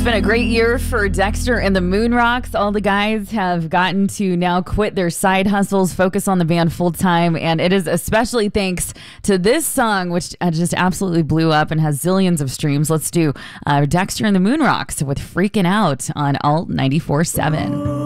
Been a great year for Dexter and the Moonrocks. All the guys have gotten to now quit their side hustles, focus on the band full time, and it is especially thanks to this song, which just absolutely blew up and has zillions of streams. Let's do Dexter and the Moonrocks with Freaking Out on Alt 94.7.